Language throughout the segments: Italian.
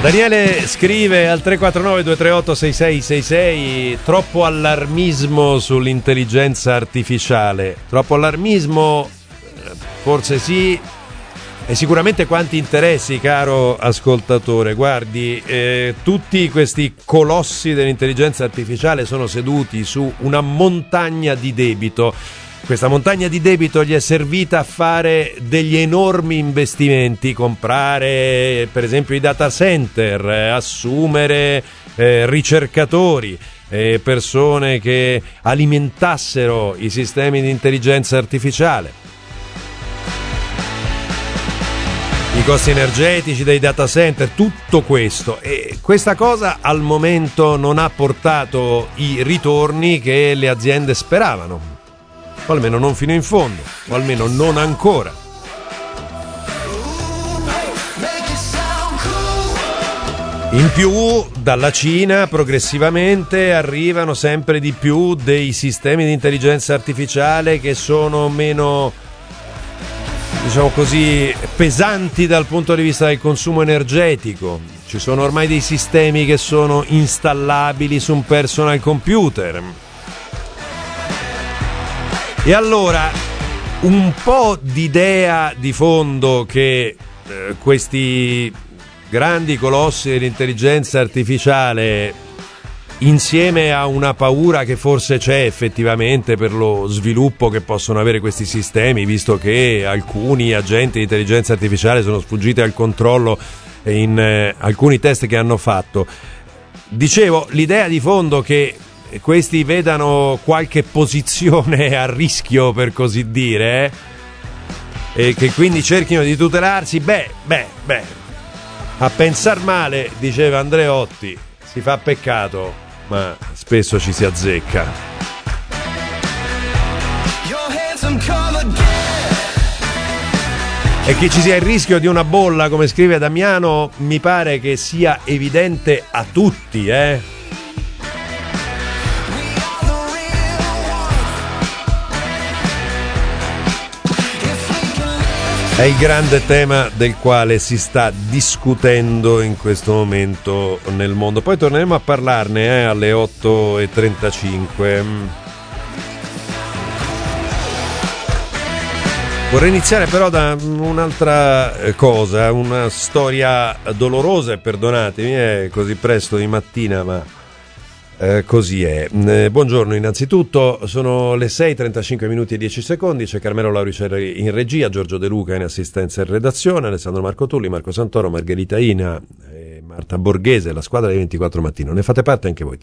Daniele scrive al 349-238-6666: troppo allarmismo sull'intelligenza artificiale. Troppo allarmismo, forse sì, e sicuramente quanti interessi, caro ascoltatore. Guardi, tutti questi colossi dell'intelligenza artificiale sono seduti su una montagna di debito. Questa montagna di debito gli è servita a fare degli enormi investimenti, comprare per esempio i data center, assumere ricercatori, persone che alimentassero i sistemi di intelligenza artificiale. I costi energetici dei data center, tutto questo, e questa cosa al momento non ha portato i ritorni che le aziende speravano. O almeno non fino in fondo, o almeno non ancora. In più, dalla Cina progressivamente arrivano sempre di più dei sistemi di intelligenza artificiale che sono meno, diciamo così, pesanti dal punto di vista del consumo energetico. Ci sono ormai dei sistemi che sono installabili su un personal computer. E allora un po' di idea di fondo che questi grandi colossi dell'intelligenza artificiale, insieme a una paura che forse c'è effettivamente per lo sviluppo che possono avere questi sistemi, visto che alcuni agenti di intelligenza artificiale sono sfuggiti al controllo in alcuni test che hanno fatto. Dicevo, l'idea di fondo che questi vedano qualche posizione a rischio, per così dire, e che quindi cerchino di tutelarsi, a pensar male, diceva Andreotti, si fa peccato, ma spesso ci si azzecca. E che ci sia il rischio di una bolla, come scrive Damiano, mi pare che sia evidente a tutti, È il grande tema del quale si sta discutendo in questo momento nel mondo. Poi torneremo a parlarne alle 8:35. Vorrei iniziare però da un'altra cosa, una storia dolorosa, e perdonatemi, è così presto di mattina, ma così è. Buongiorno innanzitutto, sono le 6:35 minuti e 10 secondi, c'è Carmelo Lauriceri in regia, Giorgio De Luca in assistenza e redazione, Alessandro Marco Tulli, Marco Santoro, Margherita Ina e Marta Borghese, la squadra dei 24 Mattino. Ne fate parte anche voi.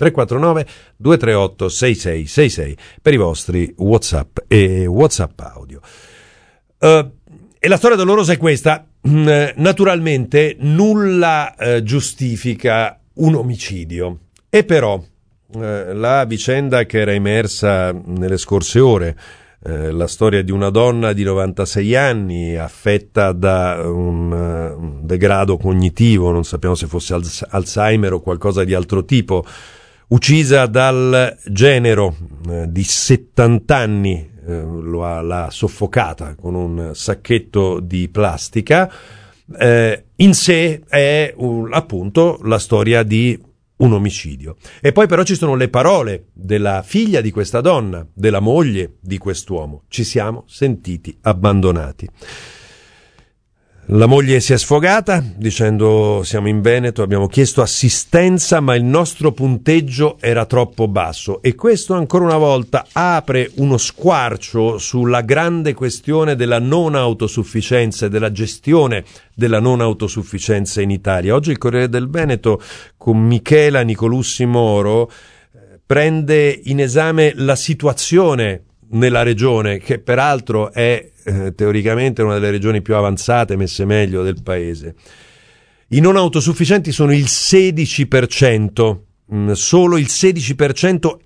349-238-6666 per i vostri WhatsApp e WhatsApp audio. E la storia dolorosa è questa. Naturalmente nulla giustifica un omicidio, e però la vicenda che era emersa nelle scorse ore, la storia di una donna di 96 anni affetta da un degrado cognitivo, non sappiamo se fosse Alzheimer o qualcosa di altro tipo, uccisa dal genero di 70 anni, l'ha soffocata con un sacchetto di plastica, in sé è appunto la storia di un omicidio. E poi però ci sono le parole della figlia di questa donna, della moglie di quest'uomo: ci siamo sentiti abbandonati. La moglie si è sfogata dicendo: siamo in Veneto, abbiamo chiesto assistenza, ma il nostro punteggio era troppo basso. E questo ancora una volta apre uno squarcio sulla grande questione della non autosufficienza e della gestione della non autosufficienza in Italia. Oggi il Corriere del Veneto, con Michela Nicolussi Moro, prende in esame la situazione nella regione, che peraltro è teoricamente una delle regioni più avanzate, messe meglio del paese. I non autosufficienti sono il 16%, solo il 16%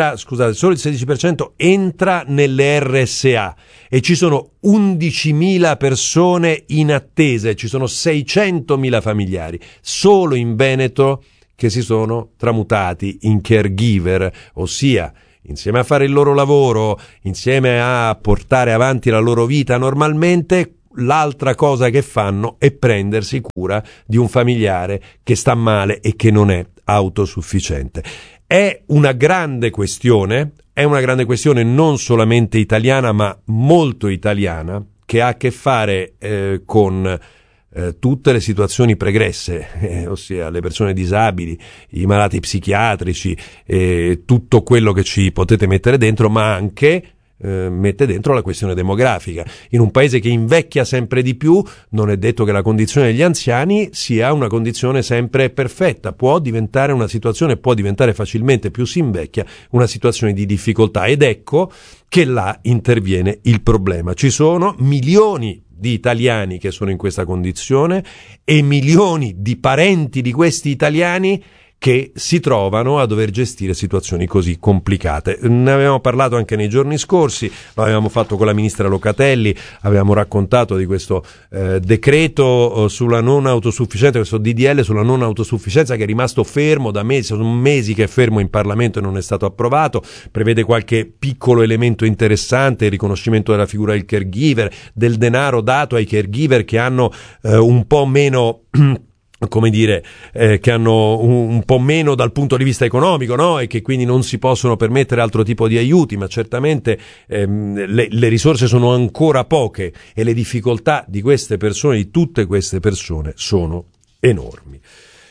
entra nelle RSA, e ci sono 11.000 persone in attesa, e ci sono 600.000 familiari solo in Veneto che si sono tramutati in caregiver, ossia insieme a fare il loro lavoro, insieme a portare avanti la loro vita normalmente, l'altra cosa che fanno è prendersi cura di un familiare che sta male e che non è autosufficiente. È una grande questione non solamente italiana, ma molto italiana, che ha a che fare con tutte le situazioni pregresse, ossia le persone disabili, i malati psichiatrici, tutto quello che ci potete mettere dentro, ma anche mette dentro la questione demografica. In un paese che invecchia sempre di più, non è detto che la condizione degli anziani sia una condizione sempre perfetta, può diventare facilmente, più si invecchia, una situazione di difficoltà, ed ecco che là interviene il problema. Ci sono milioni di italiani che sono in questa condizione e milioni di parenti di questi italiani che si trovano a dover gestire situazioni così complicate. Ne avevamo parlato anche nei giorni scorsi, lo avevamo fatto con la ministra Locatelli, avevamo raccontato di questo decreto sulla non autosufficienza, questo DDL sulla non autosufficienza che è rimasto fermo da mesi, sono mesi che è fermo in Parlamento e non è stato approvato, prevede qualche piccolo elemento interessante, il riconoscimento della figura del caregiver, del denaro dato ai caregiver che hanno un po' meno che hanno un po' meno dal punto di vista economico, no? E che quindi non si possono permettere altro tipo di aiuti, ma certamente le risorse sono ancora poche e le difficoltà di queste persone, di tutte queste persone, sono enormi.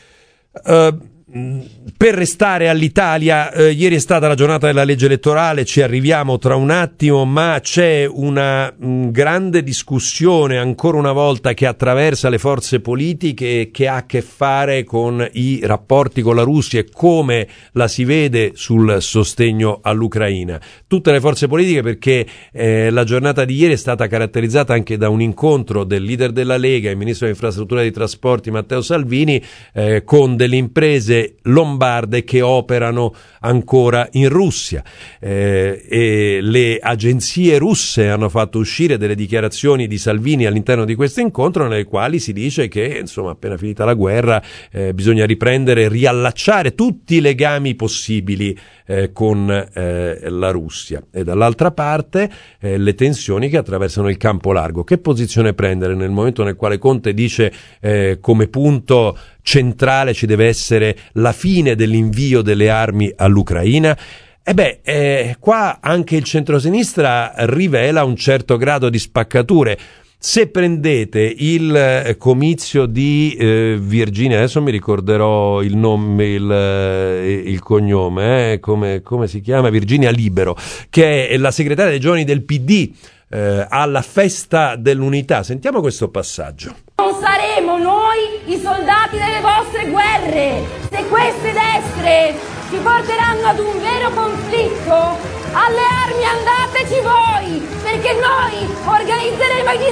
Per restare all'Italia, ieri è stata la giornata della legge elettorale, ci arriviamo tra un attimo, ma c'è una grande discussione ancora una volta che attraversa le forze politiche, che ha a che fare con i rapporti con la Russia e come la si vede sul sostegno all'Ucraina. Tutte le forze politiche, perché la giornata di ieri è stata caratterizzata anche da un incontro del leader della Lega, il ministro dell'Infrastruttura e dei Trasporti Matteo Salvini, con delle imprese lombarde che operano ancora in Russia, e le agenzie russe hanno fatto uscire delle dichiarazioni di Salvini all'interno di questo incontro, nelle quali si dice che insomma appena finita la guerra bisogna riprendere e riallacciare tutti i legami possibili con la Russia, e dall'altra parte le tensioni che attraversano il campo largo. Che posizione prendere nel momento nel quale Conte dice come punto centrale ci deve essere la fine dell'invio delle armi all'Ucraina? Qua anche il centrosinistra rivela un certo grado di spaccature. Se prendete il comizio di Virginia, adesso mi ricorderò il nome, il cognome, come si chiama? Virginia Libero, che è la segretaria dei giovani del PD, alla festa dell'unità. Sentiamo questo passaggio. Non saremo noi i soldati delle vostre guerre. Se queste destre ci porteranno ad un vero conflitto, alle armi andateci voi, perché noi organizzeremo i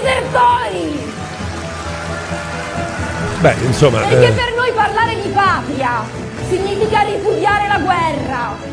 disertori. Perché per noi parlare di patria significa ripudiare la guerra.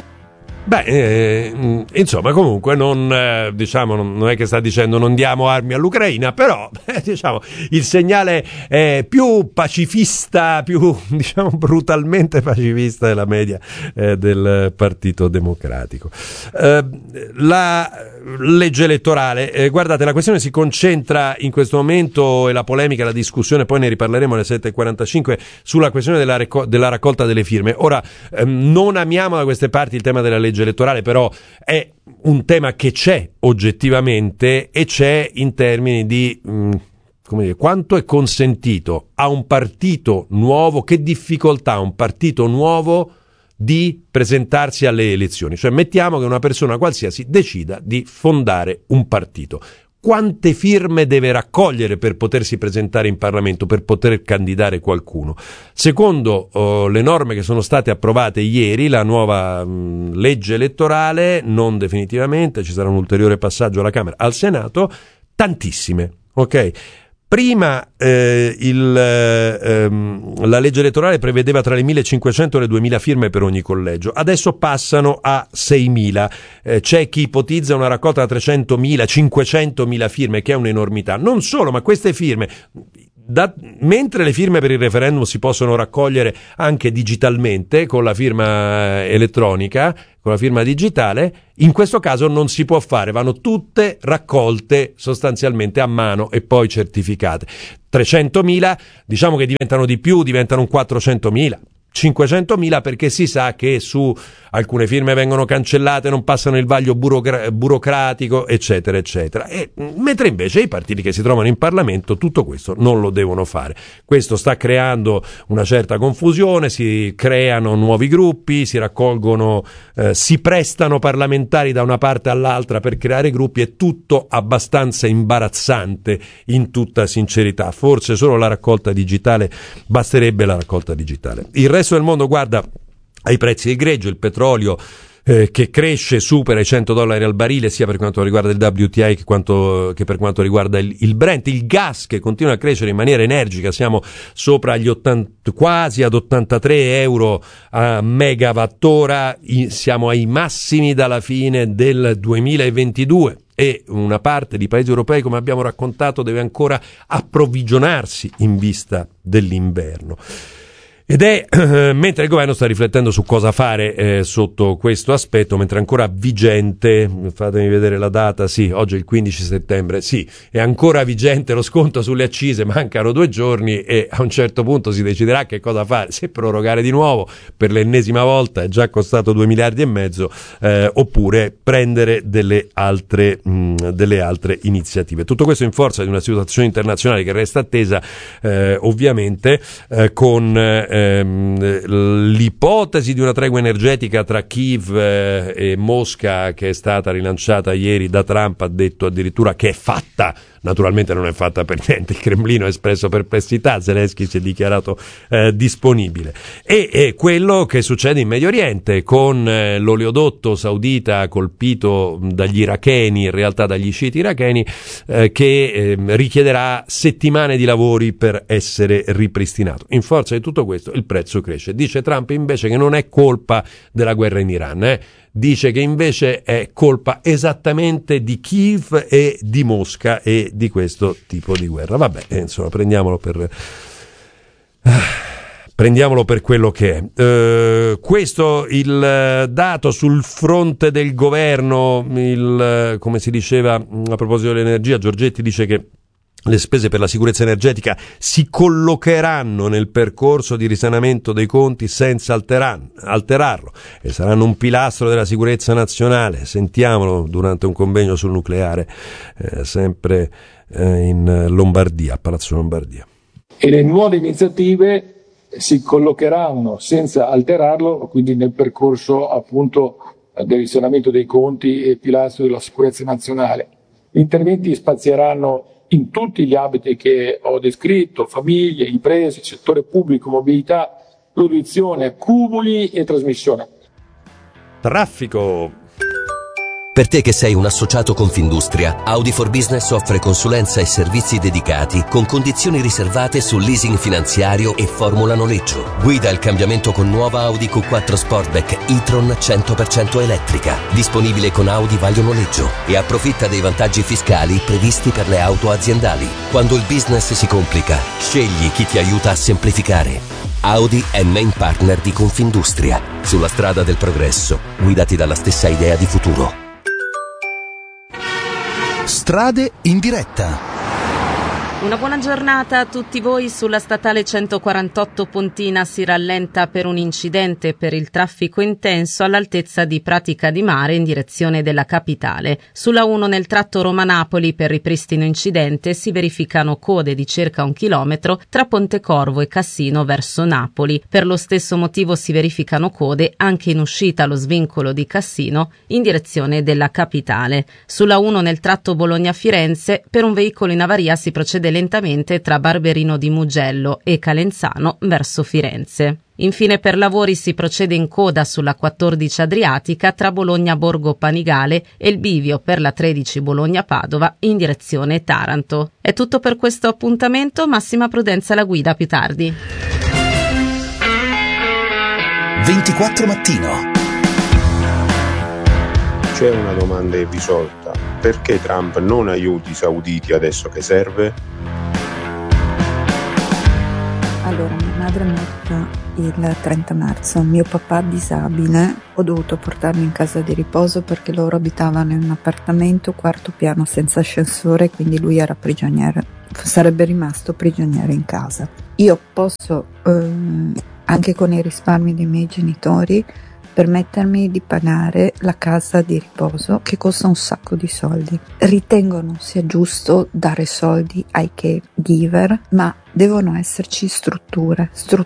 Comunque non è che sta dicendo non diamo armi all'Ucraina, però il segnale è più pacifista, più brutalmente pacifista della media del Partito Democratico. La legge elettorale, guardate, la questione si concentra in questo momento, e la polemica, la discussione, poi ne riparleremo alle 7:45, sulla questione della raccolta delle firme. Ora, non amiamo da queste parti il tema della legge elettorale, però è un tema che c'è oggettivamente, e c'è in termini di quanto è consentito a un partito nuovo, che difficoltà ha un partito nuovo di presentarsi alle elezioni. Cioè, mettiamo che una persona qualsiasi decida di fondare un partito. Quante firme deve raccogliere per potersi presentare in Parlamento, per poter candidare qualcuno? Secondo le norme che sono state approvate ieri, la nuova legge elettorale, non definitivamente, ci sarà un ulteriore passaggio alla Camera, al Senato, tantissime, ok? Prima la legge elettorale prevedeva tra le 1.500 e le 2.000 firme per ogni collegio, adesso passano a 6.000, c'è chi ipotizza una raccolta da 300.000, 500.000 firme, che è un'enormità. Non solo, ma queste firme, mentre le firme per il referendum si possono raccogliere anche digitalmente con la firma elettronica, con la firma digitale, in questo caso non si può fare, vanno tutte raccolte sostanzialmente a mano e poi certificate. 300.000, diciamo che diventano di più, diventano un 400.000. 500.000 perché si sa che su alcune firme vengono cancellate, non passano il vaglio burocratico, eccetera, eccetera. E mentre invece i partiti che si trovano in Parlamento tutto questo non lo devono fare. Questo sta creando una certa confusione, si creano nuovi gruppi, si raccolgono, si prestano parlamentari da una parte all'altra per creare gruppi, è tutto abbastanza imbarazzante in tutta sincerità. Forse solo la raccolta digitale, basterebbe la raccolta digitale. Il resto del mondo guarda ai prezzi del greggio, il petrolio che cresce, supera i $100 al barile sia per quanto riguarda il WTI che per quanto riguarda il Brent, il gas che continua a crescere in maniera energica, siamo sopra gli quasi ad 83 euro a megawattora, siamo ai massimi dalla fine del 2022. E una parte di paesi europei, come abbiamo raccontato, deve ancora approvvigionarsi in vista dell'inverno. Ed è mentre il governo sta riflettendo su cosa fare sotto questo aspetto, mentre è ancora vigente, fatemi vedere la data, sì, oggi è il 15 settembre, sì, è ancora vigente lo sconto sulle accise, mancano 2 giorni e a un certo punto si deciderà che cosa fare, se prorogare di nuovo per l'ennesima volta, è già costato 2,5 miliardi, oppure prendere delle altre iniziative. Tutto questo in forza di una situazione internazionale che resta attesa, ovviamente, con l'ipotesi di una tregua energetica tra Kiev e Mosca, che è stata rilanciata ieri da Trump, ha detto addirittura che è fatta. Naturalmente non è fatta per niente, il Cremlino ha espresso perplessità, Zelensky si è dichiarato disponibile. E quello che succede in Medio Oriente con l'oleodotto saudita colpito dagli iracheni, in realtà dagli sciiti iracheni, che richiederà settimane di lavori per essere ripristinato. In forza di tutto questo il prezzo cresce. Dice Trump invece che non è colpa della guerra in Iran, dice che invece è colpa esattamente di Kiev e di Mosca e di questo tipo di guerra. Vabbè, insomma, prendiamolo per quello che è. Questo il dato sul fronte del governo, come si diceva a proposito dell'energia, Giorgetti dice che le spese per la sicurezza energetica si collocheranno nel percorso di risanamento dei conti senza alterarlo e saranno un pilastro della sicurezza nazionale. Sentiamolo durante un convegno sul nucleare, sempre in Lombardia, a Palazzo Lombardia. E le nuove iniziative si collocheranno senza alterarlo, quindi nel percorso appunto del risanamento dei conti e pilastro della sicurezza nazionale. Gli interventi spazieranno in tutti gli ambiti che ho descritto: famiglie, imprese, settore pubblico, mobilità, produzione, accumuli e trasmissione. Traffico. Per te che sei un associato Confindustria, Audi for Business offre consulenza e servizi dedicati con condizioni riservate sul leasing finanziario e formula noleggio. Guida il cambiamento con nuova Audi Q4 Sportback e-tron 100% elettrica, disponibile con Audi Vaglio Noleggio, e approfitta dei vantaggi fiscali previsti per le auto aziendali. Quando il business si complica, scegli chi ti aiuta a semplificare. Audi è main partner di Confindustria. Sulla strada del progresso, guidati dalla stessa idea di futuro. Strade in diretta. Una buona giornata a tutti voi. Sulla statale 148 Pontina si rallenta per un incidente per il traffico intenso all'altezza di Pratica di Mare in direzione della capitale. Sulla 1 nel tratto Roma-Napoli per ripristino incidente si verificano code di circa 1 chilometro tra Pontecorvo e Cassino verso Napoli. Per lo stesso motivo si verificano code anche in uscita allo svincolo di Cassino in direzione della capitale. Sulla 1 nel tratto Bologna-Firenze per un veicolo in avaria si procede lentamente tra Barberino di Mugello e Calenzano verso Firenze. Infine per lavori si procede in coda sulla 14 Adriatica tra Bologna Borgo Panigale e il bivio per la 13 Bologna Padova in direzione Taranto. È tutto per questo appuntamento, massima prudenza alla guida, più tardi. 24 mattino. C'è una domanda irrisolta: perché Trump non aiuti i sauditi adesso che serve? Allora, mia madre è morta il 30 marzo, mio papà disabile, ho dovuto portarlo in casa di riposo perché loro abitavano in un appartamento quarto piano senza ascensore, quindi lui era prigioniero, sarebbe rimasto prigioniero in casa. Io posso, anche con i risparmi dei miei genitori, permettermi di pagare la casa di riposo che costa un sacco di soldi. Ritengo non sia giusto dare soldi ai caregiver, ma devono esserci strutture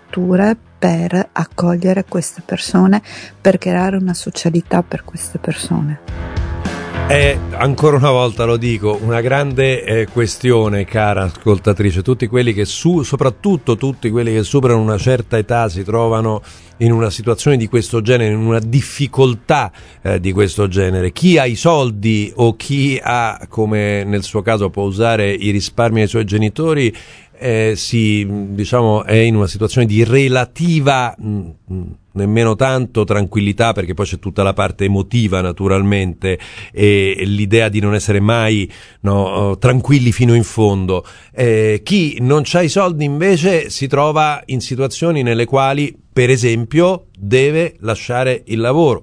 per accogliere queste persone, per creare una socialità per queste persone. È, ancora una volta lo dico, una grande questione, cara ascoltatrice. Tutti quelli che soprattutto tutti quelli che superano una certa età si trovano in una situazione di questo genere, in una difficoltà di questo genere. Chi ha i soldi o chi ha, come nel suo caso, può usare i risparmi dei suoi genitori, è in una situazione di relativa nemmeno tanto tranquillità, perché poi c'è tutta la parte emotiva naturalmente e l'idea di non essere mai tranquilli fino in fondo. Chi non c'ha i soldi invece si trova in situazioni nelle quali, per esempio, deve lasciare il lavoro.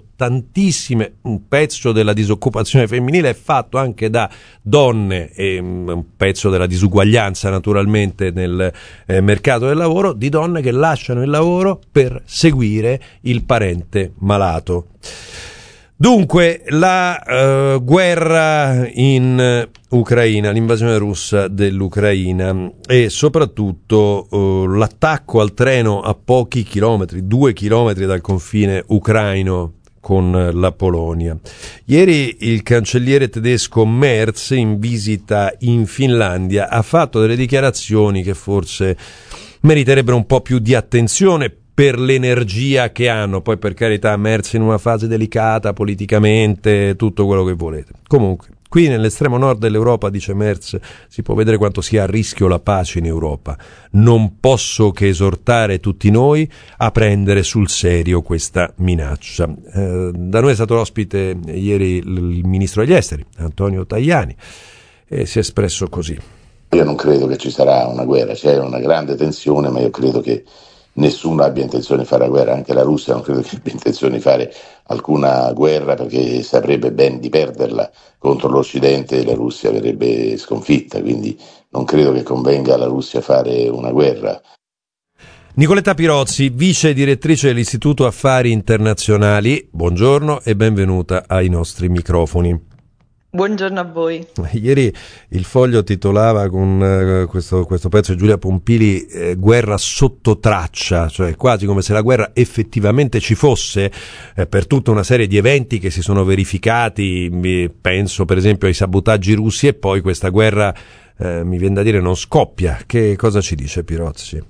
Un pezzo della disoccupazione femminile è fatto anche da donne, e un pezzo della disuguaglianza naturalmente nel mercato del lavoro, di donne che lasciano il lavoro per seguire il parente malato. Dunque, la guerra in Ucraina, l'invasione russa dell'Ucraina e soprattutto l'attacco al treno a pochi chilometri, 2 chilometri dal confine ucraino con la Polonia. Ieri il cancelliere tedesco Merz, in visita in Finlandia, ha fatto delle dichiarazioni che forse meriterebbero un po' più di attenzione per l'energia che hanno. Poi, per carità, Merz in una fase delicata politicamente, tutto quello che volete. Comunque, qui nell'estremo nord dell'Europa, dice Merz, si può vedere quanto sia a rischio la pace in Europa. Non posso che esortare tutti noi a prendere sul serio questa minaccia. Da noi è stato ospite ieri il ministro degli esteri, Antonio Tajani, e si è espresso così. Io non credo che ci sarà una guerra, c'è una grande tensione, ma io credo che nessuno abbia intenzione di fare la guerra, anche la Russia non credo che abbia intenzione di fare alcuna guerra, perché saprebbe ben di perderla contro l'Occidente e la Russia verrebbe sconfitta, quindi non credo che convenga alla Russia fare una guerra. Nicoletta Pirozzi, vice direttrice dell'Istituto Affari Internazionali, buongiorno e benvenuta ai nostri microfoni. Buongiorno a voi. Ieri il Foglio titolava con questo pezzo di Giulia Pompili guerra sotto traccia, cioè quasi come se la guerra effettivamente ci fosse per tutta una serie di eventi che si sono verificati, penso per esempio ai sabotaggi russi, e poi questa guerra mi viene da dire non scoppia. Che cosa ci dice Pirozzi?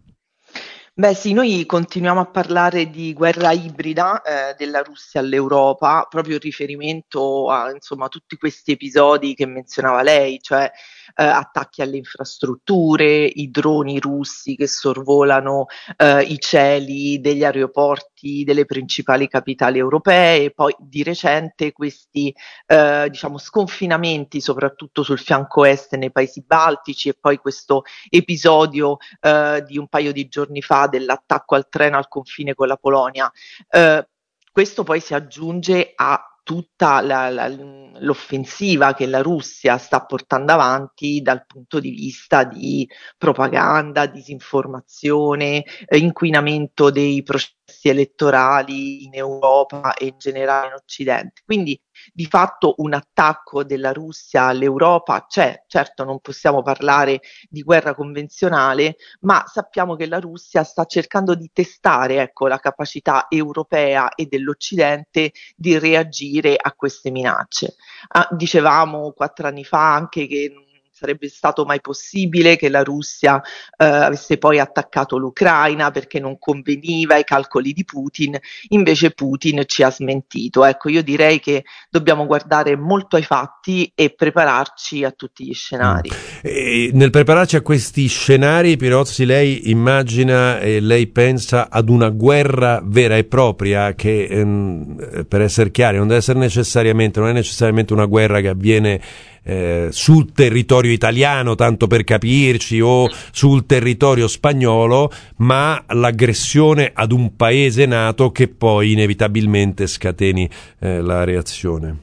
Beh sì, noi continuiamo a parlare di guerra ibrida della Russia all'Europa, proprio in riferimento a tutti questi episodi che menzionava lei, cioè attacchi alle infrastrutture, i droni russi che sorvolano i cieli degli aeroporti delle principali capitali europee, e poi di recente questi sconfinamenti soprattutto sul fianco est nei paesi baltici, e poi questo episodio di un paio di giorni fa dell'attacco al treno al confine con la Polonia. Questo poi si aggiunge a tutta l'offensiva che la Russia sta portando avanti dal punto di vista di propaganda, disinformazione, inquinamento dei processi elettorali in Europa e in generale in Occidente. Quindi di fatto un attacco della Russia all'Europa c'è. Certo, non possiamo parlare di guerra convenzionale, ma sappiamo che la Russia sta cercando di testare la capacità europea e dell'Occidente di reagire a queste minacce. Dicevamo 4 anni fa anche che non sarebbe stato mai possibile che la Russia avesse poi attaccato l'Ucraina perché non conveniva ai calcoli di Putin, invece Putin ci ha smentito. Io direi che dobbiamo guardare molto ai fatti e prepararci a tutti gli scenari. E nel prepararci a questi scenari, Pirozzi, lei immagina e lei pensa ad una guerra vera e propria che, per essere chiari, non è necessariamente una guerra che avviene sul territorio italiano, tanto per capirci, o sul territorio spagnolo, ma l'aggressione ad un paese NATO che poi inevitabilmente scateni la reazione.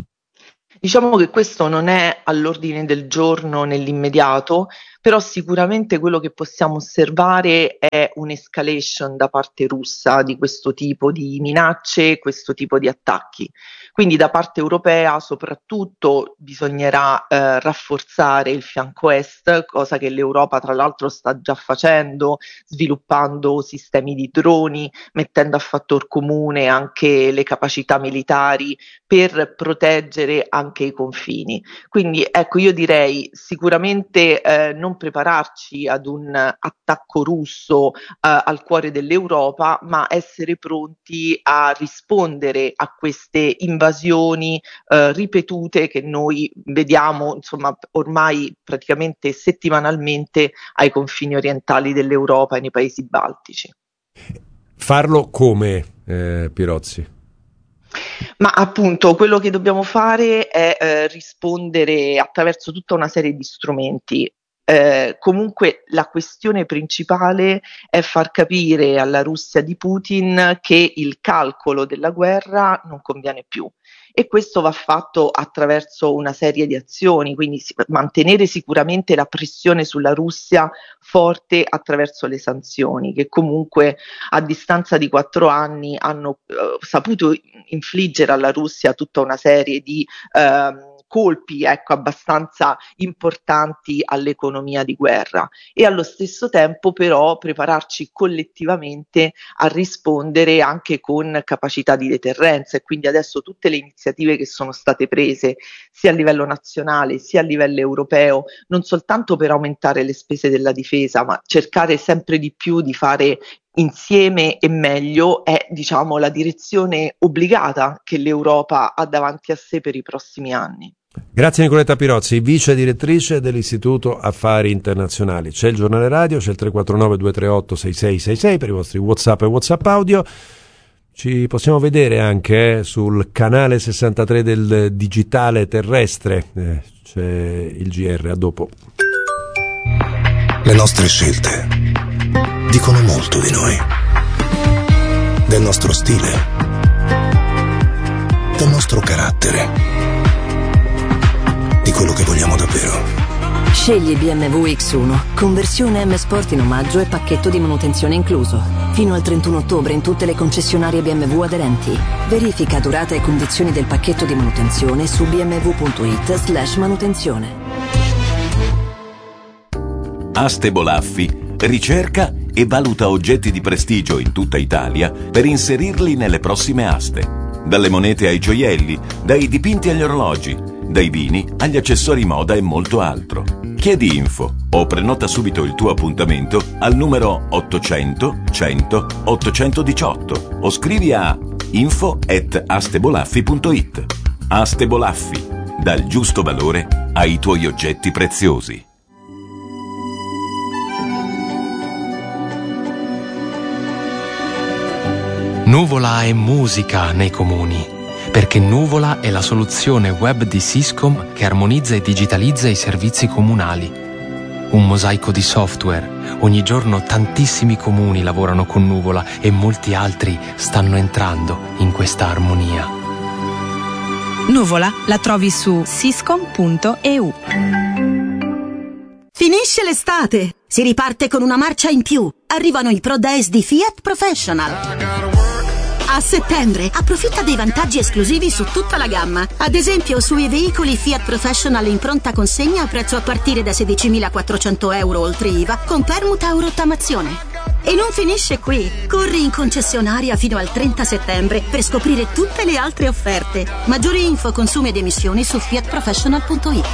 Diciamo che questo non è all'ordine del giorno nell'immediato, però sicuramente quello che possiamo osservare è un'escalation da parte russa di questo tipo di minacce, questo tipo di attacchi. Quindi da parte europea soprattutto bisognerà rafforzare il fianco est, cosa che l'Europa tra l'altro sta già facendo, sviluppando sistemi di droni, mettendo a fattor comune anche le capacità militari per proteggere anche i confini. Quindi ecco, io direi sicuramente non prepararci ad un attacco russo al cuore dell'Europa, ma essere pronti a rispondere a queste invasioni ripetute che noi vediamo, insomma, ormai praticamente settimanalmente ai confini orientali dell'Europa e nei paesi baltici. Farlo come, Pirozzi? Ma appunto quello che dobbiamo fare è rispondere attraverso tutta una serie di strumenti. Comunque la questione principale è far capire alla Russia di Putin che il calcolo della guerra non conviene più, e questo va fatto attraverso una serie di azioni, quindi mantenere sicuramente la pressione sulla Russia forte attraverso le sanzioni, che comunque a distanza di 4 anni hanno saputo infliggere alla Russia tutta una serie di colpi, ecco, abbastanza importanti all'economia di guerra, e allo stesso tempo però prepararci collettivamente a rispondere anche con capacità di deterrenza. E quindi adesso tutte le iniziative che sono state prese sia a livello nazionale sia a livello europeo, non soltanto per aumentare le spese della difesa, ma cercare sempre di più di fare insieme e meglio, è, diciamo, la direzione obbligata che l'Europa ha davanti a sé per i prossimi anni. Grazie Nicoletta Pirozzi, vice direttrice dell'Istituto Affari Internazionali. C'è il giornale radio, c'è il 349-238-6666 per i vostri WhatsApp e WhatsApp audio. Ci possiamo vedere anche sul canale 63 del digitale terrestre. C'è il GR, a dopo. Le nostre scelte dicono molto di noi, del nostro stile, del nostro carattere, di quello che vogliamo davvero. Scegli BMW X1, conversione M Sport in omaggio e pacchetto di manutenzione incluso. Fino al 31 ottobre in tutte le concessionarie BMW aderenti. Verifica durata e condizioni del pacchetto di manutenzione su bmw.it/manutenzione. Aste Bolaffi ricerca e valuta oggetti di prestigio in tutta Italia per inserirli nelle prossime aste. Dalle monete ai gioielli, dai dipinti agli orologi, dai vini agli accessori moda e molto altro. Chiedi info o prenota subito il tuo appuntamento al numero 800 100 818 o scrivi a info@astebolaffi.it. Aste Bolaffi, dal giusto valore ai tuoi oggetti preziosi. Nuvola è musica nei comuni, perché Nuvola è la soluzione web di Syscom che armonizza e digitalizza i servizi comunali. Un mosaico di software. Ogni giorno tantissimi comuni lavorano con Nuvola e molti altri stanno entrando in questa armonia. Nuvola la trovi su syscom.eu. Finisce l'estate! Si riparte con una marcia in più. Arrivano i Pro Days di Fiat Professional. A settembre approfitta dei vantaggi esclusivi su tutta la gamma. Ad esempio sui veicoli Fiat Professional in pronta consegna a prezzo a partire da 16.400 euro oltre IVA con permuta o rottamazione. E non finisce qui. Corri in concessionaria fino al 30 settembre per scoprire tutte le altre offerte. Maggiori info, consumi ed emissioni su fiatprofessional.it.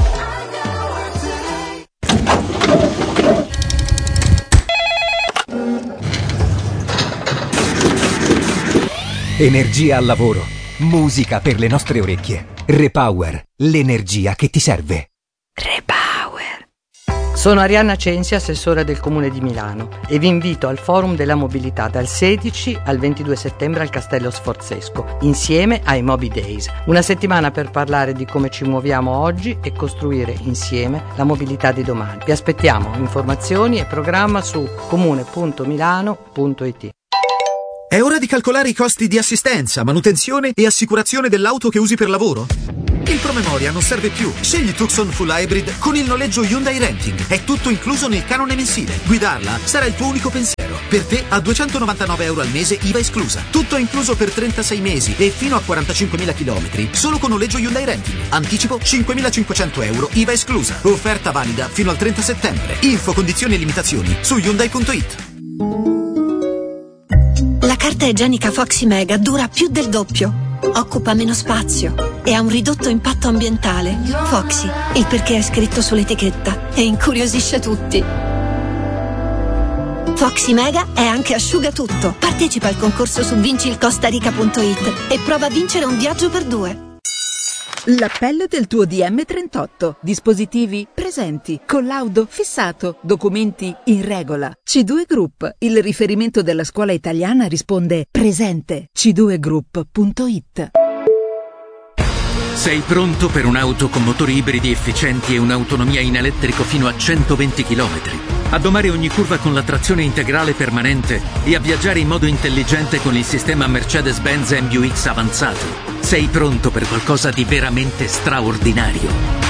Energia al lavoro, musica per le nostre orecchie. Repower, l'energia che ti serve. Repower. Sono Arianna Censi, assessore del Comune di Milano, e vi invito al Forum della Mobilità dal 16 al 22 settembre al Castello Sforzesco, insieme ai Mobi Days. Una settimana per parlare di come ci muoviamo oggi e costruire insieme la mobilità di domani. Vi aspettiamo informazioni e programma su comune.milano.it. È ora di calcolare i costi di assistenza, manutenzione e assicurazione dell'auto che usi per lavoro? Il promemoria non serve più. Scegli Tucson Full Hybrid con il noleggio Hyundai Renting. È tutto incluso nel canone mensile. Guidarla sarà il tuo unico pensiero. Per te a €299 al mese, IVA esclusa. Tutto incluso per 36 mesi e fino a 45.000 km. Solo con noleggio Hyundai Renting. Anticipo €5.500, IVA esclusa. Offerta valida fino al 30 settembre. Info, condizioni e limitazioni su Hyundai.it. La carta igienica Foxy Mega dura più del doppio. Occupa meno spazio e ha un ridotto impatto ambientale. Foxy, il perché è scritto sull'etichetta e incuriosisce tutti. Foxy Mega è anche asciugatutto. Partecipa al concorso su vincilcostarica.it e prova a vincere un viaggio per 2. L'appello del tuo DM38. Dispositivi presenti, collaudo fissato, documenti in regola. C2 Group, il riferimento della scuola italiana, risponde presente. c2group.it. Sei pronto per un'auto con motori ibridi efficienti e un'autonomia in elettrico fino a 120 km? A domare ogni curva con la trazione integrale permanente e a viaggiare in modo intelligente con il sistema Mercedes-Benz MBUX avanzato. Sei pronto per qualcosa di veramente straordinario.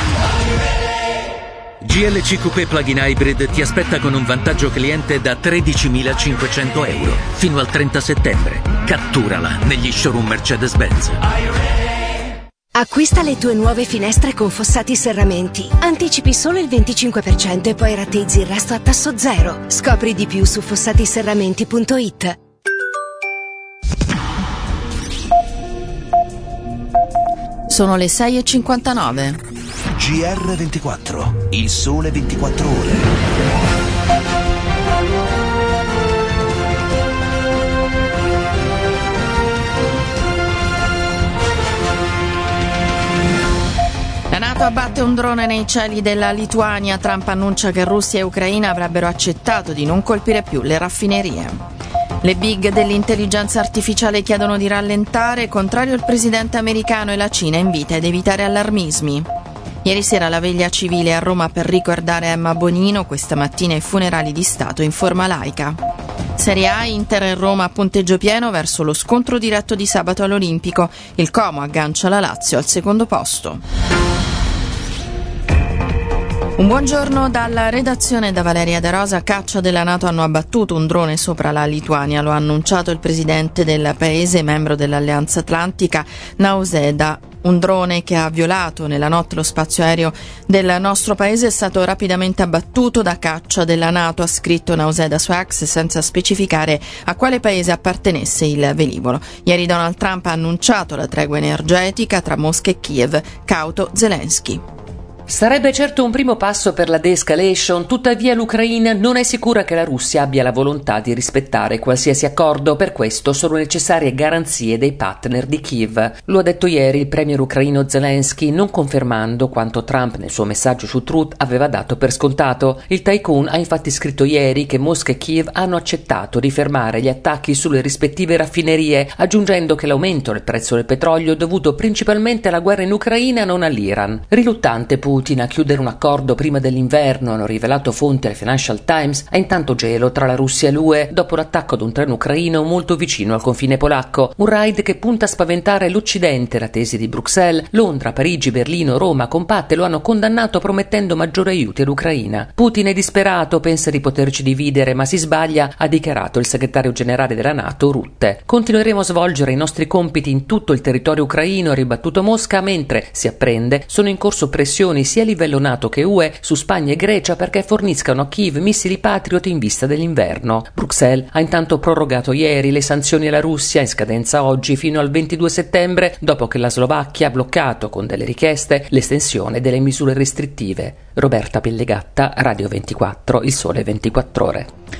GLC Coupé Plug-in Hybrid ti aspetta con un vantaggio cliente da €13.500 fino al 30 settembre. Catturala negli showroom Mercedes-Benz. Acquista le tue nuove finestre con Fossati Serramenti. Anticipi solo il 25% e poi rateizzi il resto a tasso zero. Scopri di più su fossatiserramenti.it. Sono le 6:59. GR24, il sole 24 ore. La NATO abbatte un drone nei cieli della Lituania. Trump annuncia che Russia e Ucraina avrebbero accettato di non colpire più le raffinerie. Le big dell'intelligenza artificiale chiedono di rallentare, contrario il presidente americano, e la Cina invita ad evitare allarmismi. Ieri sera la veglia civile a Roma per ricordare Emma Bonino, questa mattina i funerali di Stato in forma laica. Serie A, Inter e Roma a punteggio pieno verso lo scontro diretto di sabato all'Olimpico. Il Como aggancia la Lazio al secondo posto. Un buongiorno dalla redazione da Valeria De Rosa. Caccia della NATO hanno abbattuto un drone sopra la Lituania. Lo ha annunciato il presidente del paese, membro dell'Alleanza Atlantica, Nauseda. Un drone che ha violato nella notte lo spazio aereo del nostro paese è stato rapidamente abbattuto da caccia della NATO, ha scritto Nauseda su X, senza specificare a quale paese appartenesse il velivolo. Ieri Donald Trump ha annunciato la tregua energetica tra Mosca e Kiev. Cauto Zelensky. Sarebbe certo un primo passo per la de-escalation, tuttavia l'Ucraina non è sicura che la Russia abbia la volontà di rispettare qualsiasi accordo, per questo sono necessarie garanzie dei partner di Kiev. Lo ha detto ieri il premier ucraino Zelensky, non confermando quanto Trump nel suo messaggio su Truth aveva dato per scontato. Il tycoon ha infatti scritto ieri che Mosca e Kiev hanno accettato di fermare gli attacchi sulle rispettive raffinerie, aggiungendo che l'aumento del prezzo del petrolio è dovuto principalmente alla guerra in Ucraina, non all'Iran. Riluttante Putin a chiudere un accordo prima dell'inverno, hanno rivelato fonti al Financial Times, ha intanto gelo tra la Russia e l'UE dopo l'attacco ad un treno ucraino molto vicino al confine polacco, un raid che punta a spaventare l'Occidente. La tesi di Bruxelles, Londra, Parigi, Berlino, Roma compatte lo hanno condannato promettendo maggiori aiuti all'Ucraina. Putin è disperato, pensa di poterci dividere, ma si sbaglia, ha dichiarato il segretario generale della NATO Rutte. Continueremo a svolgere i nostri compiti in tutto il territorio ucraino, ha ribattuto Mosca, mentre si apprende sono in corso pressioni sia a livello NATO che UE su Spagna e Grecia perché forniscano a Kiev missili Patriot in vista dell'inverno. Bruxelles ha intanto prorogato ieri le sanzioni alla Russia in scadenza oggi fino al 22 settembre dopo che la Slovacchia ha bloccato con delle richieste l'estensione delle misure restrittive. Roberta Pellegatta, Radio 24, Il Sole 24 Ore.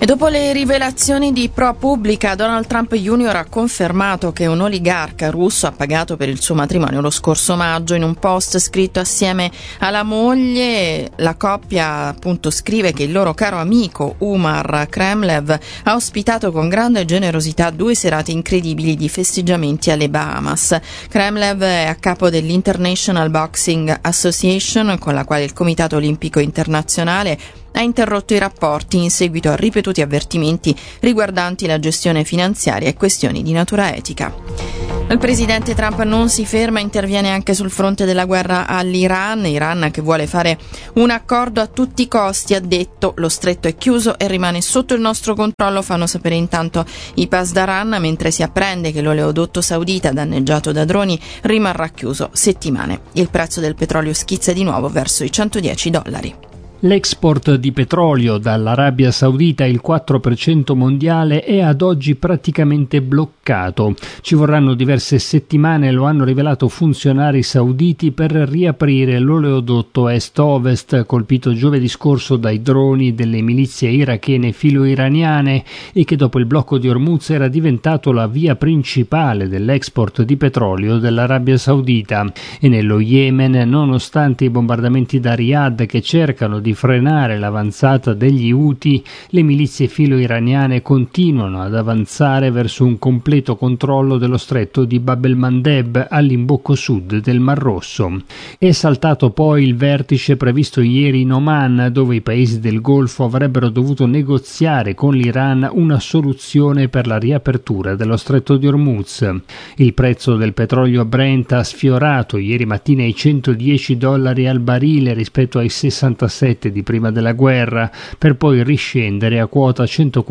E dopo le rivelazioni di ProPublica, Donald Trump Jr. ha confermato che un oligarca russo ha pagato per il suo matrimonio lo scorso maggio. In un post scritto assieme alla moglie, la coppia appunto scrive che il loro caro amico Umar Kremlev ha ospitato con grande generosità 2 serate incredibili di festeggiamenti alle Bahamas. Kremlev è a capo dell'International Boxing Association, con la quale il Comitato Olimpico Internazionale ha interrotto i rapporti in seguito a ripetuti avvertimenti riguardanti la gestione finanziaria e questioni di natura etica. Il presidente Trump non si ferma, interviene anche sul fronte della guerra all'Iran. Iran che vuole fare un accordo a tutti i costi, ha detto. Lo stretto è chiuso e rimane sotto il nostro controllo, fanno sapere intanto i Pasdaran, mentre si apprende che l'oleodotto saudita danneggiato da droni rimarrà chiuso settimane. Il prezzo del petrolio schizza di nuovo verso i $110. L'export di petrolio dall'Arabia Saudita, il 4% mondiale, è ad oggi praticamente bloccato. Ci vorranno diverse settimane, lo hanno rivelato funzionari sauditi, per riaprire l'oleodotto est-ovest colpito giovedì scorso dai droni delle milizie irachene filo-iraniane e che dopo il blocco di Hormuz era diventato la via principale dell'export di petrolio dell'Arabia Saudita. E nello Yemen, nonostante i bombardamenti da Riyadh che cercano di frenare l'avanzata degli Houthi, le milizie filo-iraniane continuano ad avanzare verso un completo controllo dello stretto di Bab el-Mandeb all'imbocco sud del Mar Rosso. È saltato poi il vertice previsto ieri in Oman, dove i paesi del Golfo avrebbero dovuto negoziare con l'Iran una soluzione per la riapertura dello stretto di Hormuz. Il prezzo del petrolio Brent ha sfiorato ieri mattina i $110 al barile rispetto ai 67 di prima della guerra, per poi riscendere a quota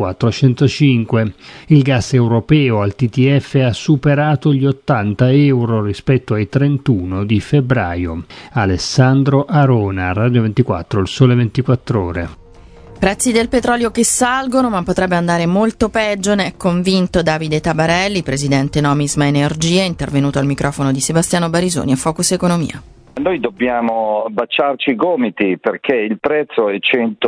104-105. Il gas europeo al TTF ha superato gli €80 rispetto ai 31 di febbraio. Alessandro Arona, Radio 24, il Sole 24 Ore. Prezzi del petrolio che salgono, ma potrebbe andare molto peggio, ne è convinto Davide Tabarelli, presidente Nomisma Energia, intervenuto al microfono di Sebastiano Barisoni a Focus Economia. Noi dobbiamo baciarci i gomiti perché il prezzo è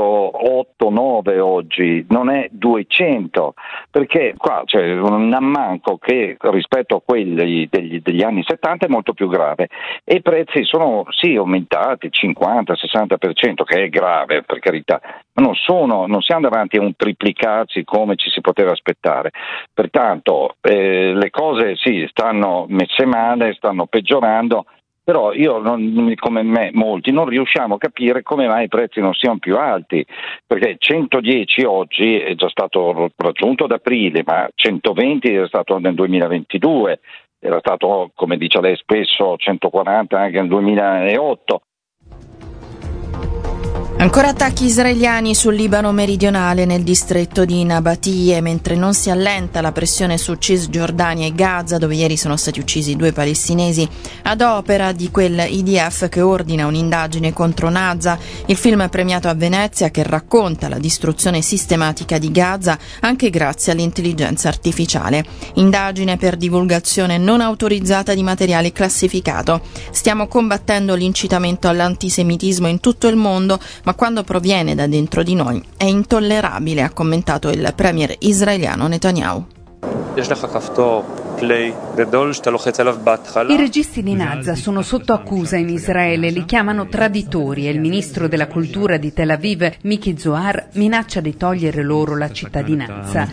108-9 oggi, non è 200, perché qua c'è un ammanco che rispetto a quelli degli anni 70 è molto più grave e i prezzi sono sì aumentati 50-60%, che è grave per carità, ma non siamo davanti a un triplicarsi come ci si poteva aspettare. Pertanto le cose sì stanno messe male, stanno peggiorando. Però io, come me, molti, non riusciamo a capire come mai i prezzi non siano più alti, perché 110 oggi è già stato raggiunto ad aprile, ma 120 era stato nel 2022, era stato, come dice lei spesso, 140 anche nel 2008. Ancora attacchi israeliani sul Libano meridionale, nel distretto di Nabatie, mentre non si allenta la pressione su Cisgiordania e Gaza, dove ieri sono stati uccisi 2 palestinesi ad opera di quel IDF che ordina un'indagine contro Naza, il film premiato a Venezia che racconta la distruzione sistematica di Gaza anche grazie all'intelligenza artificiale. Indagine per divulgazione non autorizzata di materiale classificato. Stiamo combattendo l'incitamento all'antisemitismo in tutto il mondo, ma quando proviene da dentro di noi è intollerabile, ha commentato il premier israeliano Netanyahu. I registi di Naza sono sotto accusa in Israele, li chiamano traditori e il ministro della cultura di Tel Aviv, Miki Zohar, minaccia di togliere loro la cittadinanza.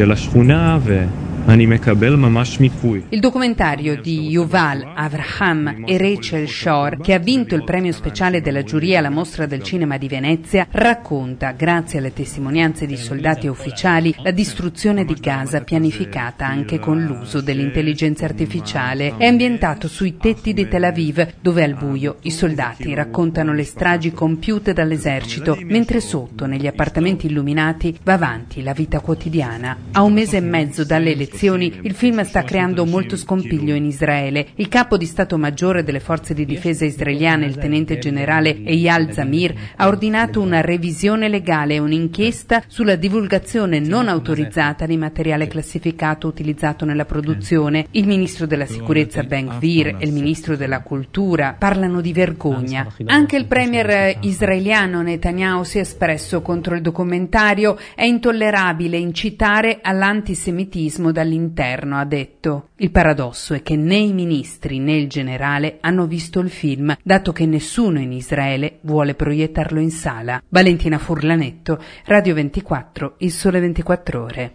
Il documentario di Yuval Avraham e Rachel Shore, che ha vinto il premio speciale della giuria alla Mostra del Cinema di Venezia, racconta, grazie alle testimonianze di soldati e ufficiali, la distruzione di Gaza pianificata anche con l'uso dell'intelligenza artificiale. È ambientato sui tetti di Tel Aviv, dove al buio i soldati raccontano le stragi compiute dall'esercito, mentre sotto, negli appartamenti illuminati, va avanti la vita quotidiana. A un mese e mezzo dalle elezioni elezioni, il film sta creando molto scompiglio in Israele. Il capo di Stato Maggiore delle forze di difesa israeliane, il tenente generale Eyal Zamir, ha ordinato una revisione legale e un'inchiesta sulla divulgazione non autorizzata di materiale classificato utilizzato nella produzione. Il ministro della sicurezza Ben Gvir e il ministro della cultura parlano di vergogna. Anche il premier israeliano Netanyahu si è espresso contro il documentario. È intollerabile incitare all'antisemitismo dall'interno, ha detto. Il paradosso è che né i ministri né il generale hanno visto il film, dato che nessuno in Israele vuole proiettarlo in sala. Valentina Furlanetto, Radio 24, Il Sole 24 Ore.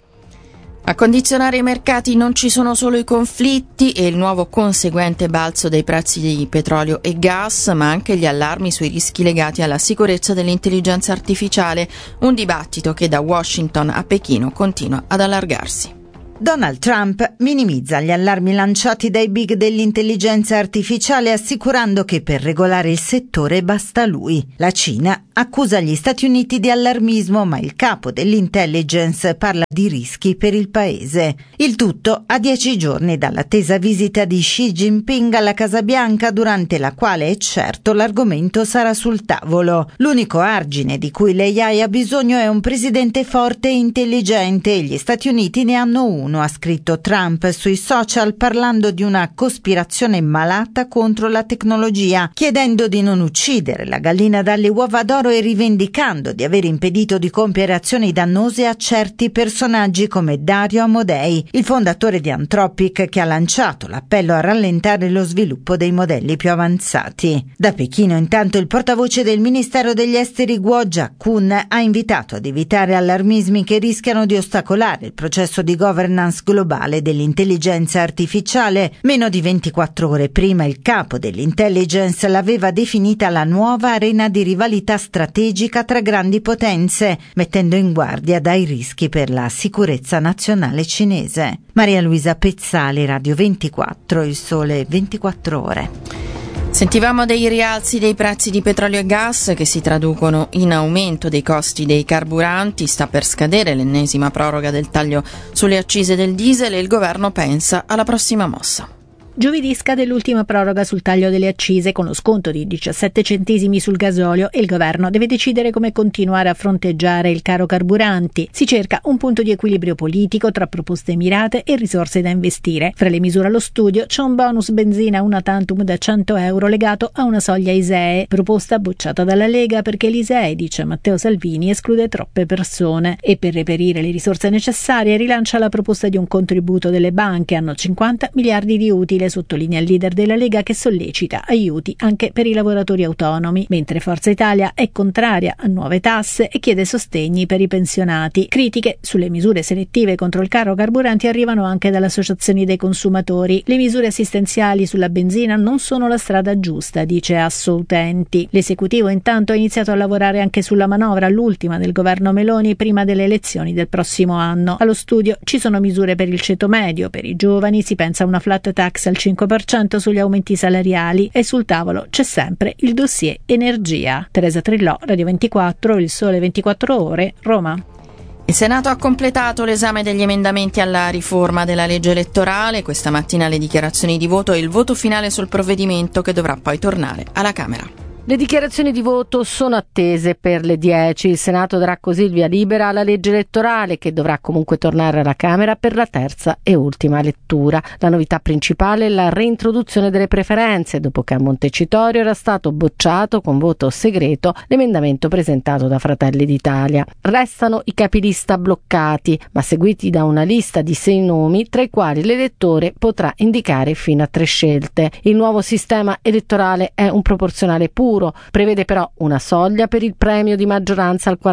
A condizionare i mercati non ci sono solo i conflitti e il nuovo conseguente balzo dei prezzi di petrolio e gas, ma anche gli allarmi sui rischi legati alla sicurezza dell'intelligenza artificiale, un dibattito che da Washington a Pechino continua ad allargarsi. Donald Trump minimizza gli allarmi lanciati dai big dell'intelligenza artificiale, assicurando che per regolare il settore basta lui. La Cina accusa gli Stati Uniti di allarmismo, ma il capo dell'intelligence parla di rischi per il paese. Il tutto a 10 giorni dall'attesa visita di Xi Jinping alla Casa Bianca, durante la quale è certo l'argomento sarà sul tavolo. L'unico argine di cui l'AI ha bisogno è un presidente forte e intelligente, e gli Stati Uniti ne hanno uno, ha scritto Trump sui social, parlando di una cospirazione malata contro la tecnologia, chiedendo di non uccidere la gallina dalle uova d'oro e rivendicando di aver impedito di compiere azioni dannose a certi personaggi come Dario Amodei, il fondatore di Anthropic, che ha lanciato l'appello a rallentare lo sviluppo dei modelli più avanzati. Da Pechino, intanto, il portavoce del Ministero degli Esteri Guo Jiakun ha invitato ad evitare allarmismi che rischiano di ostacolare il processo di governance globale dell'intelligenza artificiale. Meno di 24 ore prima il capo dell'intelligence l'aveva definita la nuova arena di rivalità strategica tra grandi potenze, mettendo in guardia dai rischi per la sicurezza nazionale cinese. Maria Luisa Pezzali, Radio 24, Il Sole 24 Ore. Sentivamo dei rialzi dei prezzi di petrolio e gas che si traducono in aumento dei costi dei carburanti. Sta per scadere l'ennesima proroga del taglio sulle accise del diesel e il governo pensa alla prossima mossa. Giovedì scade l'ultima proroga sul taglio delle accise, con lo sconto di 17 centesimi sul gasolio, e il governo deve decidere come continuare a fronteggiare il caro carburanti. Si cerca un punto di equilibrio politico tra proposte mirate e risorse da investire. Fra le misure allo studio c'è un bonus benzina una tantum da 100 euro legato a una soglia ISEE, proposta bocciata dalla Lega perché l'ISEE, dice Matteo Salvini, esclude troppe persone, e per reperire le risorse necessarie rilancia la proposta di un contributo delle banche. Hanno 50 miliardi di utili, sottolinea il leader della Lega, che sollecita aiuti anche per i lavoratori autonomi, mentre Forza Italia è contraria a nuove tasse e chiede sostegni per i pensionati. Critiche sulle misure selettive contro il caro carburanti arrivano anche dalle associazioni dei consumatori. Le misure assistenziali sulla benzina non sono la strada giusta, dice Assoutenti. L'esecutivo intanto ha iniziato a lavorare anche sulla manovra, l'ultima del governo Meloni prima delle elezioni del prossimo anno. Allo studio ci sono misure per il ceto medio, per i giovani si pensa a una flat tax al 5% sugli aumenti salariali, e sul tavolo c'è sempre il dossier energia. Teresa Trillò, Radio 24, Il Sole 24 Ore, Roma. Il Senato ha completato l'esame degli emendamenti alla riforma della legge elettorale. Questa mattina le dichiarazioni di voto e il voto finale sul provvedimento, che dovrà poi tornare alla Camera. Le dichiarazioni di voto sono attese per le 10. Il Senato darà così il via libera alla legge elettorale, che dovrà comunque tornare alla Camera per la terza e ultima lettura. La novità principale è la reintroduzione delle preferenze, dopo che a Montecitorio era stato bocciato con voto segreto l'emendamento presentato da Fratelli d'Italia. Restano i capilista bloccati, ma seguiti da una lista di 6 nomi, tra i quali l'elettore potrà indicare fino a 3 scelte. Il nuovo sistema elettorale è un proporzionale puro, prevede però una soglia per il premio di maggioranza al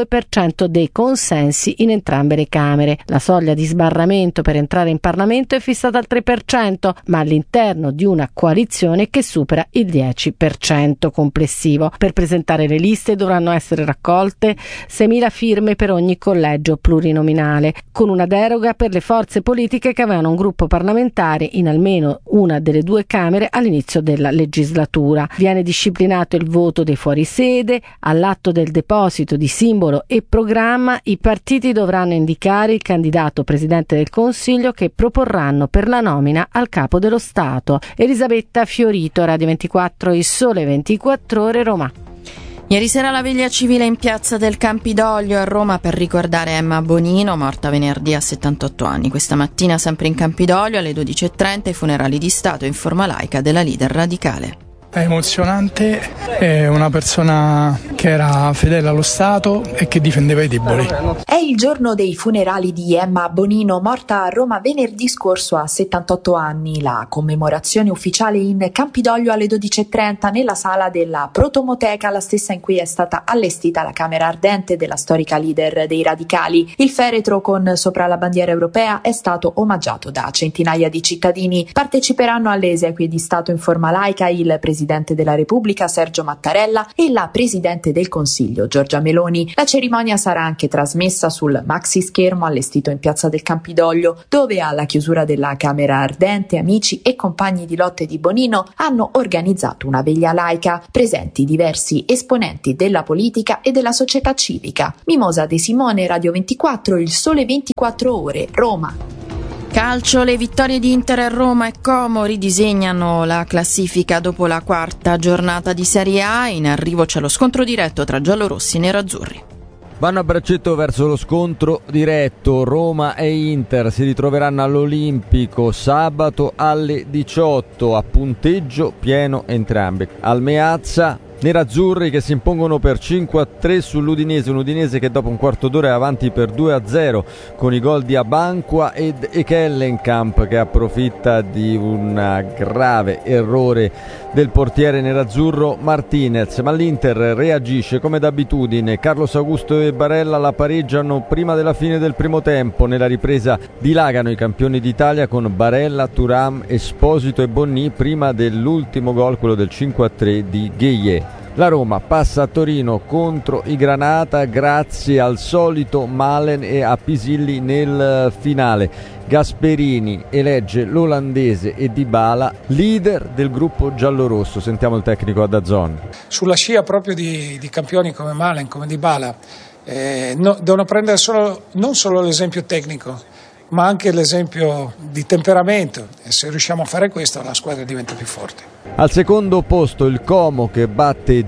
42% dei consensi in entrambe le Camere. La soglia di sbarramento per entrare in Parlamento è fissata al 3%, ma all'interno di una coalizione che supera il 10% complessivo. Per presentare le liste dovranno essere raccolte 6.000 firme per ogni collegio plurinominale, con una deroga per le forze politiche che avevano un gruppo parlamentare in almeno una delle 2 Camere all'inizio della legislatura. Viene disciplinato ordinato il voto dei fuorisede. All'atto del deposito di simbolo e programma i partiti dovranno indicare il candidato presidente del Consiglio che proporranno per la nomina al capo dello Stato. Elisabetta Fiorito, Radio 24, Il Sole 24 Ore, Roma. Ieri sera la veglia civile in piazza del Campidoglio a Roma per ricordare Emma Bonino, morta venerdì a 78 anni. Questa mattina, sempre in Campidoglio, alle 12:30, i funerali di Stato in forma laica della leader radicale. È emozionante, è una persona che era fedele allo Stato e che difendeva i deboli. È il giorno dei funerali di Emma Bonino, morta a Roma venerdì scorso a 78 anni. La commemorazione ufficiale in Campidoglio alle 12:30 nella sala della Protomoteca, la stessa in cui è stata allestita la camera ardente della storica leader dei radicali. Il feretro con sopra la bandiera europea è stato omaggiato da centinaia di cittadini. Parteciperanno alle esequie di Stato in forma laica il Presidente della Repubblica Sergio Mattarella e la Presidente del Consiglio Giorgia Meloni. La cerimonia sarà anche trasmessa sul maxi schermo allestito in piazza del Campidoglio, dove alla chiusura della Camera Ardente amici e compagni di lotte di Bonino hanno organizzato una veglia laica, presenti diversi esponenti della politica e della società civica. Mimosa De Simone, Radio 24, Il Sole 24 Ore, Roma. Calcio, le vittorie di Inter a Roma e Como ridisegnano la classifica dopo la quarta giornata di Serie A. In arrivo c'è lo scontro diretto tra giallorossi e nerazzurri. Vanno a braccetto verso lo scontro diretto. Roma e Inter si ritroveranno all'Olimpico sabato alle 18, a punteggio pieno entrambi. Al Meazza, nerazzurri che si impongono per 5-3 sull'Udinese, un Udinese che dopo un quarto d'ora è avanti per 2-0 con i gol di Abanqua ed Ekellenkamp, che approfitta di un grave errore del portiere nerazzurro Martinez, ma l'Inter reagisce come d'abitudine. Carlos Augusto e Barella la pareggiano prima della fine del primo tempo. Nella ripresa dilagano i campioni d'Italia con Barella, Thuram, Esposito e Bonni prima dell'ultimo gol, quello del 5-3 di Gueye. La Roma passa a Torino contro i Granata grazie al solito Malen e a Pisilli nel finale. Gasperini elegge l'olandese e Dybala leader del gruppo giallorosso. Sentiamo il tecnico a DAZN. Sulla scia proprio di campioni come Malen, come Dybala, devono prendere non solo l'esempio tecnico, ma anche l'esempio di temperamento, e se riusciamo a fare questo la squadra diventa più forte. Al secondo posto il Como che batte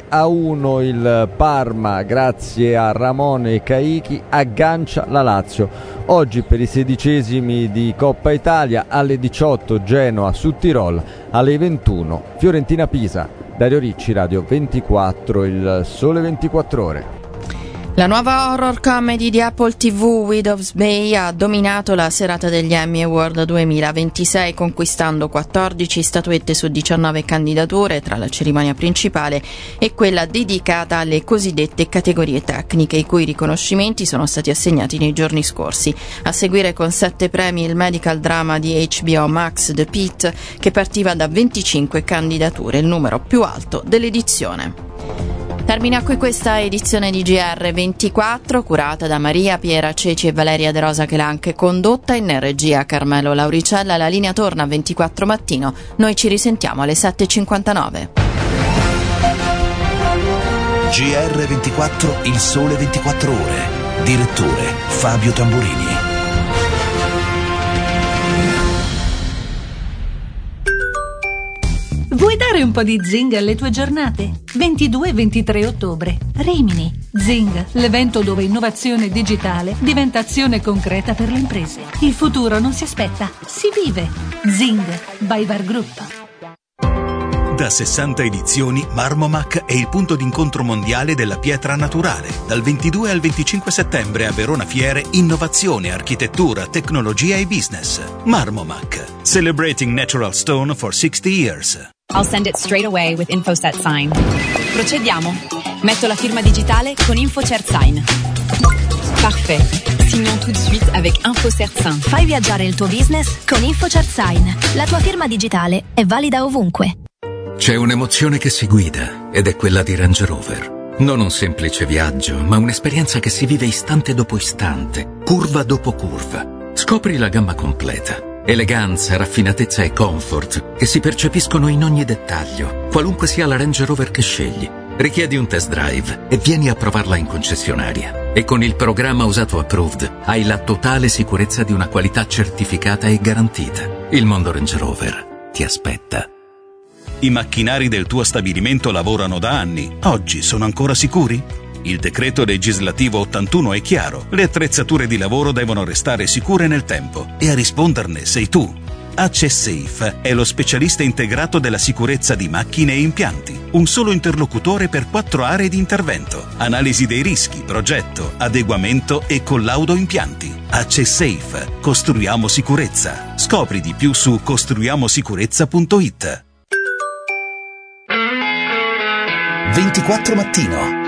2-1 il Parma grazie a Ramone e Caichi, aggancia la Lazio. Oggi per i 16esimi di Coppa Italia alle 18 Genoa su Tirol, alle 21 Fiorentina Pisa. Dario Ricci, Radio 24, Il Sole 24 Ore. La nuova horror comedy di Apple TV, Widow's Bay, ha dominato la serata degli Emmy Award 2026, conquistando 14 statuette su 19 candidature tra la cerimonia principale e quella dedicata alle cosiddette categorie tecniche, i cui riconoscimenti sono stati assegnati nei giorni scorsi. A seguire con 7 premi il medical drama di HBO Max The Pitt, che partiva da 25 candidature, il numero più alto dell'edizione. Termina qui questa edizione di GR24, curata da Maria Piera Ceci e Valeria De Rosa, che l'ha anche condotta. In regia Carmelo Lauricella. La linea torna a 24 mattino. Noi ci risentiamo alle 7:59. GR24, Il Sole 24 Ore. Direttore Fabio Tamburini. Vuoi dare un po' di zing alle tue giornate? 22 e 23 ottobre. Rimini. Zing, l'evento dove innovazione digitale diventa azione concreta per le imprese. Il futuro non si aspetta, si vive. Zing, by Var Group. Da 60 edizioni, Marmomac è il punto d'incontro mondiale della pietra naturale. Dal 22 al 25 settembre a Verona Fiere, innovazione, architettura, tecnologia e business. Marmomac, celebrating natural stone for 60 years. I'll send it straight away with InfoSet Sign. Procediamo. Metto la firma digitale con InfoCert Sign. Parfait. Signons tout de suite avec InfoCert Sign. Fai viaggiare il tuo business con InfoCert Sign. La tua firma digitale è valida ovunque. C'è un'emozione che si guida ed è quella di Range Rover. Non un semplice viaggio, ma un'esperienza che si vive istante dopo istante, curva dopo curva. Scopri la gamma completa. Eleganza, raffinatezza e comfort che si percepiscono in ogni dettaglio, qualunque sia la Range Rover che scegli. Richiedi un test drive e vieni a provarla in concessionaria. E con il programma Usato Approved hai la totale sicurezza di una qualità certificata e garantita. Il mondo Range Rover ti aspetta. I macchinari del tuo stabilimento lavorano da anni. Oggi sono ancora sicuri? Il decreto legislativo 81 è chiaro. Le attrezzature di lavoro devono restare sicure nel tempo e a risponderne sei tu. AccessSafe è lo specialista integrato della sicurezza di macchine e impianti. Un solo interlocutore per 4 aree di intervento. Analisi dei rischi, progetto, adeguamento e collaudo impianti. AccessSafe. Costruiamo sicurezza. Scopri di più su costruiamosicurezza.it. 24 Mattino.